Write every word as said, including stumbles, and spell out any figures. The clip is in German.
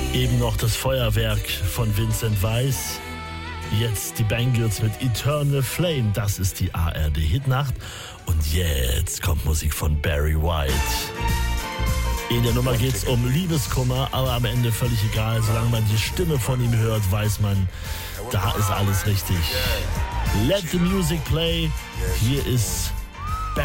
Eben noch das Feuerwerk von Vincent Weiss. Jetzt die Bangles mit Eternal Flame. Das ist die A R D-Hitnacht. Und jetzt kommt Musik von Barry White. In der Nummer geht's um Liebeskummer, aber am Ende völlig egal. Solange man die Stimme von ihm hört, weiß man, da ist alles richtig. Let the music play. Hier ist